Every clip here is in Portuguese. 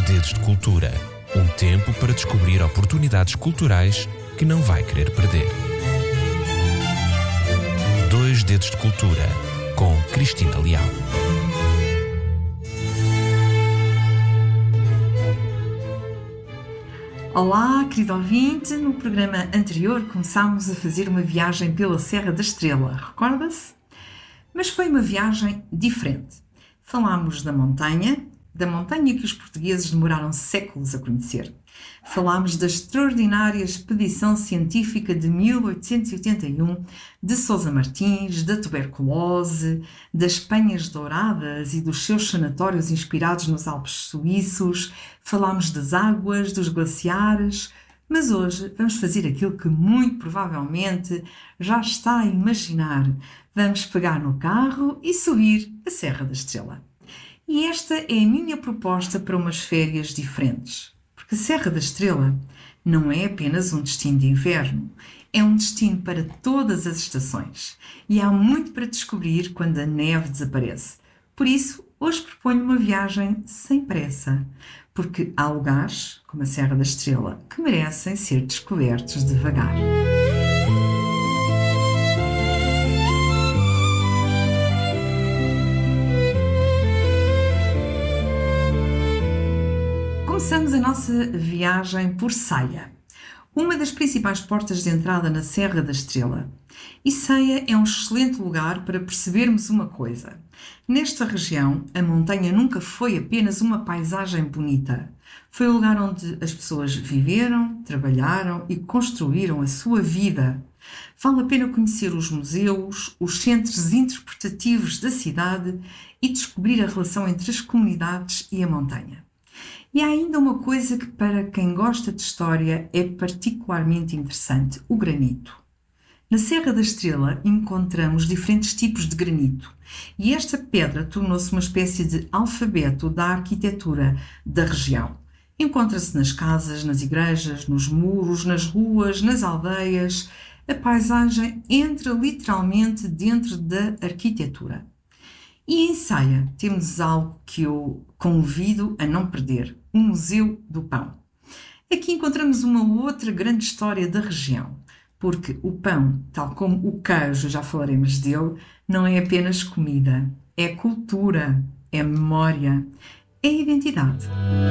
Dedos de Cultura. Um tempo para descobrir oportunidades culturais que não vai querer perder. 2 Dedos de Cultura, com Cristina Leal. Olá, querido ouvinte. No programa anterior começámos a fazer uma viagem pela Serra da Estrela, recorda-se? Mas foi uma viagem diferente. Falámos da montanha que os portugueses demoraram séculos a conhecer. Falámos da extraordinária expedição científica de 1881 de Sousa Martins, da tuberculose, das penhas douradas e dos seus sanatórios inspirados nos Alpes suíços. Falámos das águas, dos glaciares, mas hoje vamos fazer aquilo que muito provavelmente já está a imaginar. Vamos pegar no carro e subir a Serra da Estrela. E esta é a minha proposta para umas férias diferentes. Porque a Serra da Estrela não é apenas um destino de inverno, é um destino para todas as estações. E há muito para descobrir quando a neve desaparece. Por isso, hoje proponho uma viagem sem pressa, porque há lugares, como a Serra da Estrela, que merecem ser descobertos devagar. Começamos a nossa viagem por Ceia, uma das principais portas de entrada na Serra da Estrela. E Ceia é um excelente lugar para percebermos uma coisa. Nesta região, a montanha nunca foi apenas uma paisagem bonita. Foi o lugar onde as pessoas viveram, trabalharam e construíram a sua vida. Vale a pena conhecer os museus, os centros interpretativos da cidade e descobrir a relação entre as comunidades e a montanha. E há ainda uma coisa que, para quem gosta de história, é particularmente interessante: o granito. Na Serra da Estrela encontramos diferentes tipos de granito e esta pedra tornou-se uma espécie de alfabeto da arquitetura da região. Encontra-se nas casas, nas igrejas, nos muros, nas ruas, nas aldeias. A paisagem entra literalmente dentro da arquitetura. E em Ceia temos algo que eu convido a não perder: o Museu do Pão. Aqui encontramos uma outra grande história da região, porque o pão, tal como o queijo, já falaremos dele, não é apenas comida, é cultura, é memória, é identidade.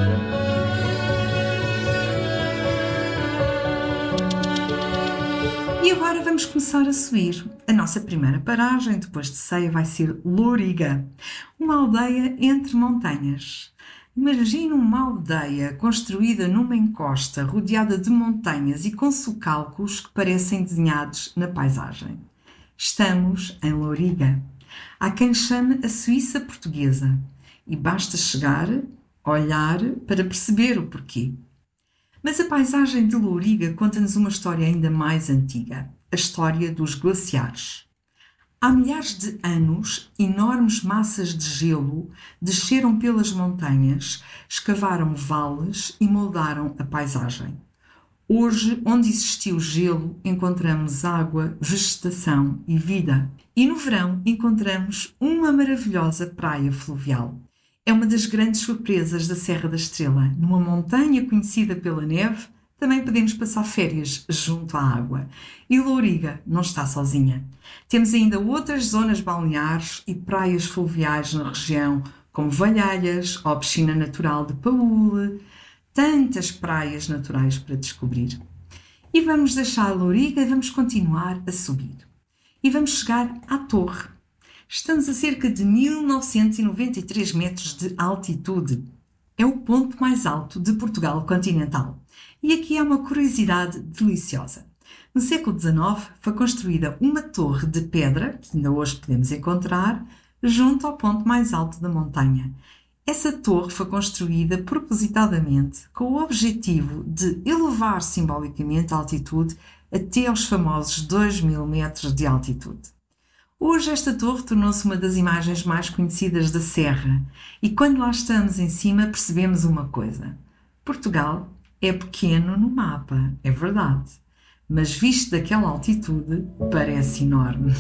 E agora vamos começar a subir. A nossa primeira paragem depois de Ceia vai ser Louriga, uma aldeia entre montanhas. Imagina uma aldeia construída numa encosta, rodeada de montanhas e com socalcos que parecem desenhados na paisagem. Estamos em Louriga. Há quem chame a Suíça portuguesa e basta chegar, olhar para perceber o porquê. Mas a paisagem de Louriga conta-nos uma história ainda mais antiga, a história dos glaciares. Há milhares de anos, enormes massas de gelo desceram pelas montanhas, escavaram vales e moldaram a paisagem. Hoje, onde existiu gelo, encontramos água, vegetação e vida. E no verão encontramos uma maravilhosa praia fluvial. É uma das grandes surpresas da Serra da Estrela. Numa montanha conhecida pela neve, também podemos passar férias junto à água. E Louriga não está sozinha. Temos ainda outras zonas balneares e praias fluviais na região, como Valhalhas ou a piscina natural de Paúle. Tantas praias naturais para descobrir. E vamos deixar Louriga e vamos continuar a subir. E vamos chegar à Torre. Estamos a cerca de 1993 metros de altitude. É o ponto mais alto de Portugal continental. E aqui há uma curiosidade deliciosa. No século XIX foi construída uma torre de pedra, que ainda hoje podemos encontrar, junto ao ponto mais alto da montanha. Essa torre foi construída propositadamente com o objetivo de elevar simbolicamente a altitude até aos famosos 2000 metros de altitude. Hoje esta torre tornou-se uma das imagens mais conhecidas da Serra e quando lá estamos em cima percebemos uma coisa: Portugal é pequeno no mapa, é verdade, mas visto daquela altitude parece enorme.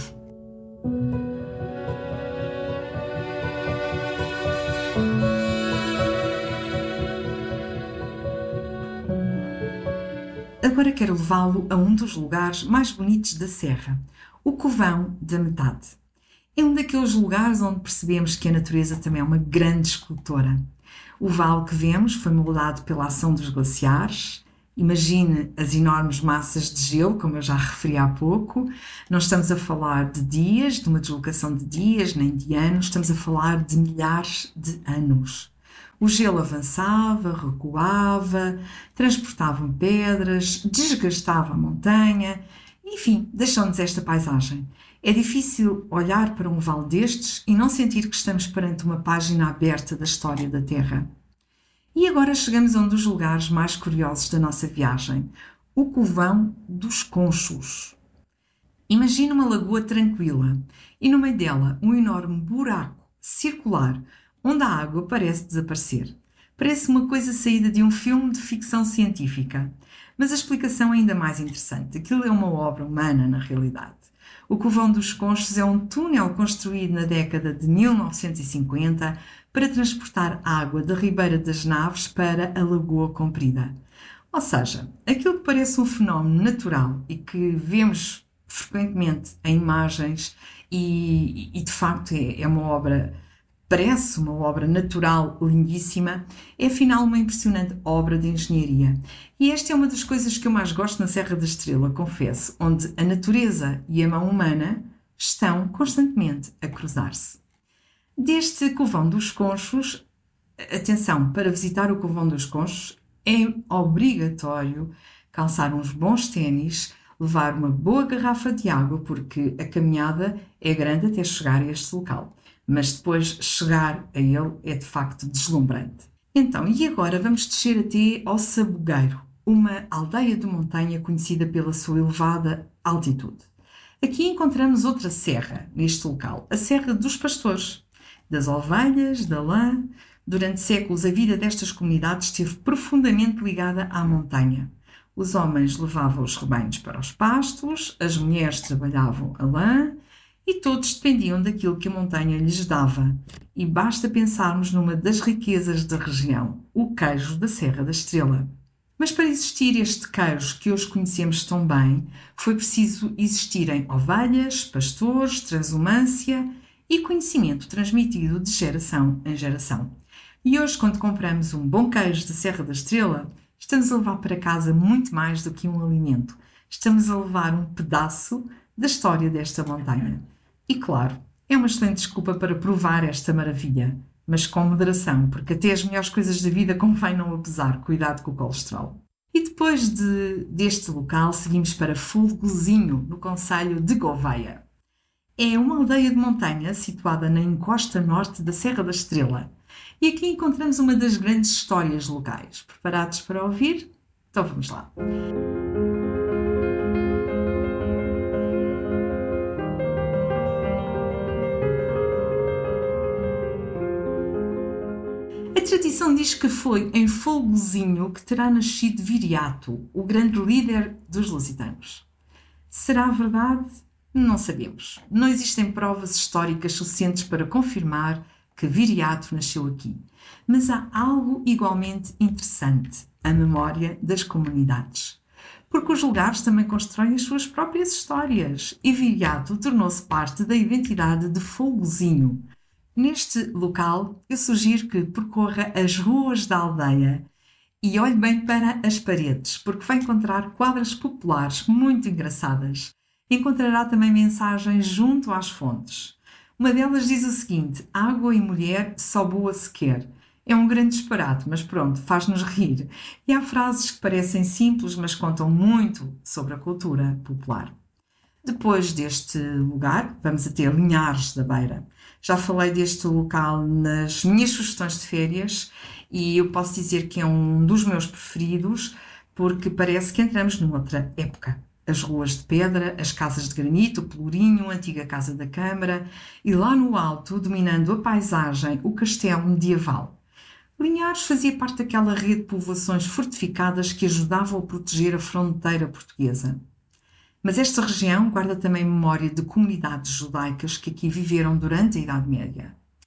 Agora quero levá-lo a um dos lugares mais bonitos da Serra, o Covão da Metade. É um daqueles lugares onde percebemos que a natureza também é uma grande escultora. O vale que vemos foi moldado pela ação dos glaciares. Imagine as enormes massas de gelo, como eu já referi há pouco. Não estamos a falar de dias, de uma deslocação de dias, nem de anos, estamos a falar de milhares de anos. O gelo avançava, recuava, transportava pedras, desgastava a montanha, enfim, deixou-nos esta paisagem. É difícil olhar para um vale destes e não sentir que estamos perante uma página aberta da história da Terra. E agora chegamos a um dos lugares mais curiosos da nossa viagem, o Covão dos Conchos. Imagina uma lagoa tranquila e no meio dela um enorme buraco circular onde a água parece desaparecer. Parece uma coisa saída de um filme de ficção científica, mas a explicação é ainda mais interessante. Aquilo é uma obra humana na realidade. O Covão dos Conchos é um túnel construído na década de 1950 para transportar água da Ribeira das Naves para a Lagoa Comprida. Ou seja, aquilo que parece um fenómeno natural e que vemos frequentemente em imagens e de facto é uma obra, parece uma obra natural lindíssima, é afinal uma impressionante obra de engenharia. E esta é uma das coisas que eu mais gosto na Serra da Estrela, confesso, onde a natureza e a mão humana estão constantemente a cruzar-se. Deste Covão dos Conchos, atenção, para visitar o Covão dos Conchos é obrigatório calçar uns bons ténis, levar uma boa garrafa de água, porque a caminhada é grande até chegar a este local. Mas depois chegar a ele é de facto deslumbrante. Então, e agora vamos descer até ao Sabugueiro, uma aldeia de montanha conhecida pela sua elevada altitude. Aqui encontramos outra serra neste local, a Serra dos Pastores, das ovelhas, da lã. Durante séculos a vida destas comunidades esteve profundamente ligada à montanha. Os homens levavam os rebanhos para os pastos, as mulheres trabalhavam a lã, e todos dependiam daquilo que a montanha lhes dava. E basta pensarmos numa das riquezas da região, o queijo da Serra da Estrela. Mas para existir este queijo que hoje conhecemos tão bem, foi preciso existirem ovelhas, pastores, transumância e conhecimento transmitido de geração em geração. E hoje, quando compramos um bom queijo da Serra da Estrela, estamos a levar para casa muito mais do que um alimento. Estamos a levar um pedaço da história desta montanha. E claro, é uma excelente desculpa para provar esta maravilha, mas com moderação, porque até as melhores coisas da vida convém não abusar, cuidado com o colesterol. E depois deste local, seguimos para Folgozinho, no concelho de Gouveia. É uma aldeia de montanha situada na encosta norte da Serra da Estrela. E aqui encontramos uma das grandes histórias locais. Preparados para ouvir? Então vamos lá. A tradição diz que foi em Folgozinho que terá nascido Viriato, o grande líder dos lusitanos. Será verdade? Não sabemos. Não existem provas históricas suficientes para confirmar que Viriato nasceu aqui. Mas há algo igualmente interessante, a memória das comunidades. Porque os lugares também constroem as suas próprias histórias e Viriato tornou-se parte da identidade de Folgozinho. Neste local, eu sugiro que percorra as ruas da aldeia e olhe bem para as paredes, porque vai encontrar quadras populares muito engraçadas. Encontrará também mensagens junto às fontes. Uma delas diz o seguinte: água e mulher só boa se quer. É um grande disparate, mas pronto, faz-nos rir. E há frases que parecem simples, mas contam muito sobre a cultura popular. Depois deste lugar, vamos até Linhares da Beira. Já falei deste local nas minhas sugestões de férias e eu posso dizer que é um dos meus preferidos porque parece que entramos noutra época. As ruas de pedra, as casas de granito, o Pelourinho, a antiga Casa da Câmara e lá no alto, dominando a paisagem, o castelo medieval. Linhares fazia parte daquela rede de povoações fortificadas que ajudavam a proteger a fronteira portuguesa. Mas esta região guarda também memória de comunidades judaicas que aqui viveram durante a Idade Média.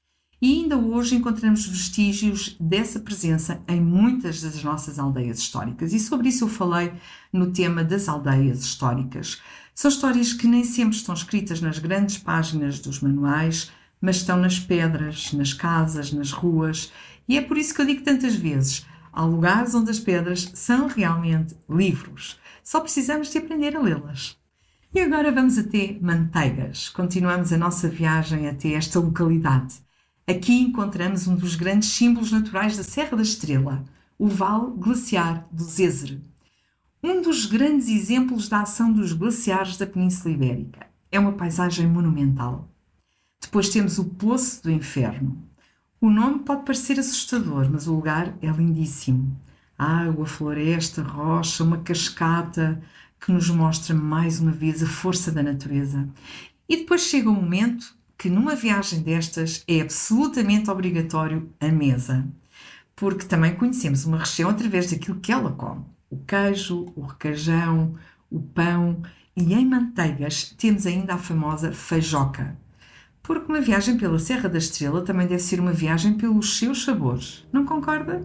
E ainda hoje encontramos vestígios dessa presença em muitas das nossas aldeias históricas. E sobre isso eu falei no tema das aldeias históricas. São histórias que nem sempre estão escritas nas grandes páginas dos manuais, mas estão nas pedras, nas casas, nas ruas. E é por isso que eu digo tantas vezes, há lugares onde as pedras são realmente livros. Só precisamos de aprender a lê-las. E agora vamos até Manteigas. Continuamos a nossa viagem até esta localidade. Aqui encontramos um dos grandes símbolos naturais da Serra da Estrela, o Vale Glaciar do Zézere. Um dos grandes exemplos da ação dos glaciares da Península Ibérica. É uma paisagem monumental. Depois temos o Poço do Inferno. O nome pode parecer assustador, mas o lugar é lindíssimo. Água, floresta, rocha, uma cascata que nos mostra mais uma vez a força da natureza. E depois chega o momento que numa viagem destas é absolutamente obrigatório a mesa, porque também conhecemos uma região através daquilo que ela come. O queijo, o requeijão, o pão e em Manteigas temos ainda a famosa feijoca, porque uma viagem pela Serra da Estrela também deve ser uma viagem pelos seus sabores, não concorda?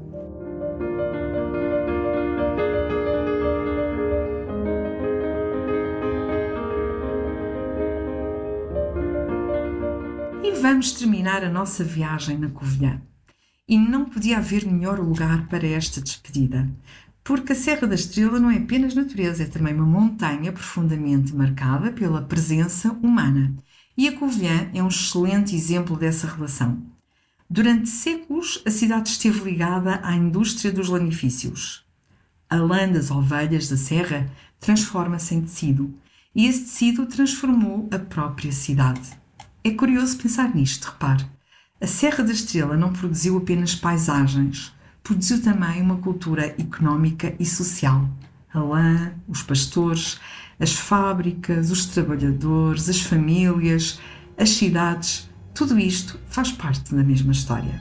E vamos terminar a nossa viagem na Covilhã. E não podia haver melhor lugar para esta despedida, porque a Serra da Estrela não é apenas natureza, é também uma montanha profundamente marcada pela presença humana. E a Covilhã é um excelente exemplo dessa relação. Durante séculos, a cidade esteve ligada à indústria dos lanifícios. A lã das ovelhas da serra transforma-se em tecido, e esse tecido transformou a própria cidade. É curioso pensar nisto, repare. A Serra da Estrela não produziu apenas paisagens, produziu também uma cultura económica e social. A lã, os pastores, as fábricas, os trabalhadores, as famílias, as cidades, tudo isto faz parte da mesma história.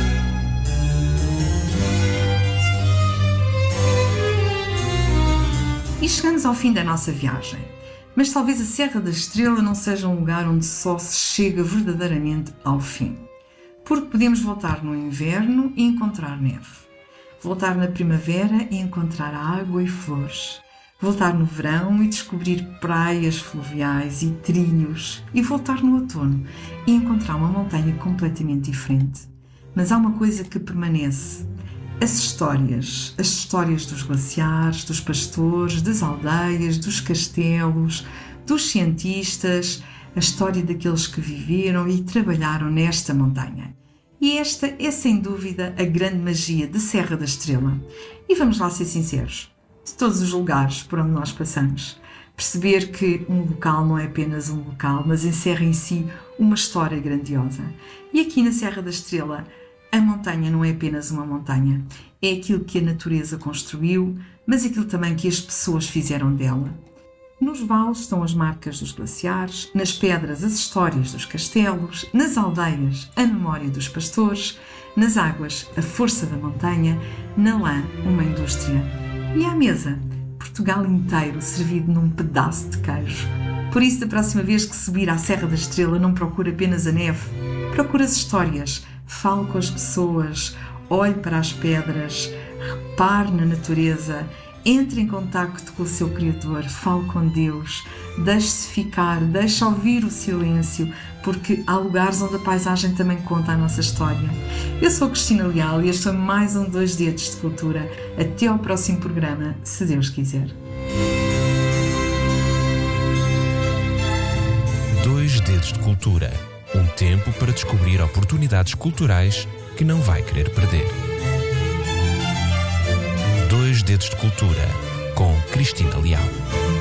E chegamos ao fim da nossa viagem. Mas talvez a Serra da Estrela não seja um lugar onde só se chega verdadeiramente ao fim. Porque podemos voltar no inverno e encontrar neve. Voltar na primavera e encontrar água e flores. Voltar no verão e descobrir praias fluviais e trilhos. E voltar no outono e encontrar uma montanha completamente diferente. Mas há uma coisa que permanece. As histórias dos glaciares, dos pastores, das aldeias, dos castelos, dos cientistas, a história daqueles que viveram e trabalharam nesta montanha. E esta é sem dúvida a grande magia de Serra da Estrela. E vamos lá ser sinceros, de todos os lugares por onde nós passamos, perceber que um local não é apenas um local, mas encerra em si uma história grandiosa. E aqui na Serra da Estrela, a montanha não é apenas uma montanha, é aquilo que a natureza construiu, mas aquilo também que as pessoas fizeram dela. Nos vales estão as marcas dos glaciares, nas pedras as histórias dos castelos, nas aldeias a memória dos pastores, nas águas a força da montanha, na lã uma indústria. E à mesa, Portugal inteiro servido num pedaço de queijo. Por isso, da próxima vez que subir à Serra da Estrela, não procure apenas a neve, procure as histórias. Fale com as pessoas, olhe para as pedras, repare na natureza, entre em contacto com o seu Criador, fale com Deus, deixe-se ficar, deixe ouvir o silêncio, porque há lugares onde a paisagem também conta a nossa história. Eu sou a Cristina Leal e este foi mais um 2 Dedos de Cultura. Até ao próximo programa, se Deus quiser. 2 Dedos de Cultura. Um tempo para descobrir oportunidades culturais que não vai querer perder. 2 Dedos de Cultura, com Cristina Leal.